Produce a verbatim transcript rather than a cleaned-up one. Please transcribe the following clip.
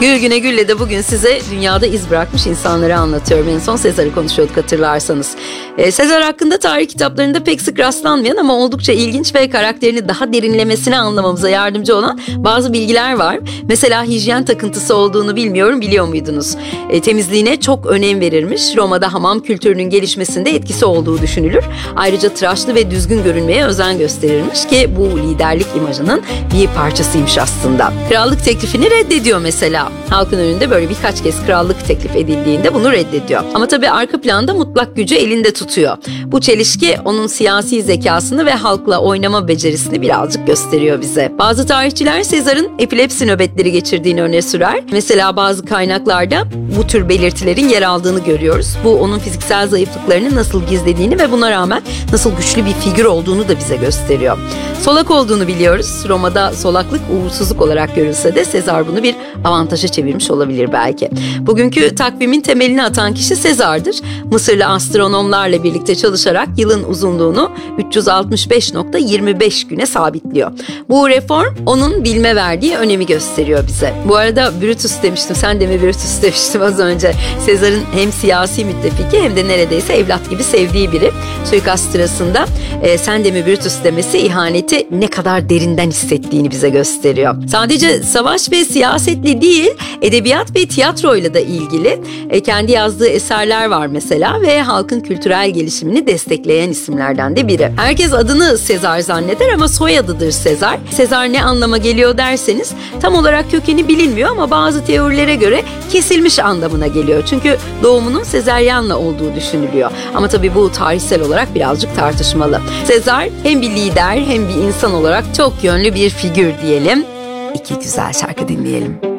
Gül Güne Gül'le de bugün size dünyada iz bırakmış insanları anlatıyorum. En son Sezar'ı konuşuyorduk hatırlarsanız. Ee, Sezar hakkında tarih kitaplarında pek sık rastlanmayan ama oldukça ilginç ve karakterini daha derinlemesine anlamamıza yardımcı olan bazı bilgiler var. Mesela hijyen takıntısı olduğunu bilmiyorum, biliyor muydunuz? E, temizliğine çok önem verirmiş. Roma'da hamam kültürünün gelişmesinde etkisi olduğu düşünülür. Ayrıca tıraşlı ve düzgün görünmeye özen gösterirmiş ki bu liderlik imajının bir parçasıymış aslında. Krallık teklifini reddediyor mesela. Halkın önünde böyle birkaç kez krallık teklif edildiğinde bunu reddediyor. Ama tabii arka planda mutlak gücü elinde tutuyor. Bu çelişki onun siyasi zekasını ve halkla oynama becerisini birazcık gösteriyor bize. Bazı tarihçiler Sezar'ın epilepsi nöbetleri geçirdiğini öne sürer. Mesela bazı kaynaklarda bu tür belirtilerin yer aldığını görüyoruz. Bu onun fiziksel zayıflıklarını nasıl gizlediğini ve buna rağmen nasıl güçlü bir figür olduğunu da bize gösteriyor. Solak olduğunu biliyoruz. Roma'da solaklık uğursuzluk olarak görülse de Sezar bunu bir avantaja çevirmiş olabilir belki. Bugünkü takvimin temelini atan kişi Sezar'dır. Mısırlı astronomlarla birlikte çalışarak yılın uzunluğunu üç yüz altmış beş nokta yirmi beş güne sabitliyor. Bu reform onun bilime verdiği önemi gösteriyor bize. Bu arada Brutus demiştim, sen de mi Brutus demiştim az önce. Sezar'ın hem siyasi müttefiki hem de neredeyse evlat gibi sevdiği biri. Suikast sırasında e, sen de mi Brutus demesi ihaneti ne kadar derinden hissettiğini bize gösteriyor. Sadece savaş ve siyasetle değil, edebiyat ve tiyatroyla da ilgili e, kendi yazdığı eserler var mesela ve halkın kültürel gelişimini destekleyen isimlerden de biri. Herkes adını Sezar zanneder ama soyadıdır Sezar. Sezar ne anlama geliyor derseniz tam olarak kökeni bilinmiyor ama bazı teorilere göre kesilmiş anlamına geliyor. Çünkü doğumunun sezaryenle olduğu düşünülüyor. Ama tabii bu tarihsel olarak birazcık tartışmalı. Sezar hem bir lider hem bir insan olarak çok yönlü bir figür diyelim. İki güzel şarkı dinleyelim.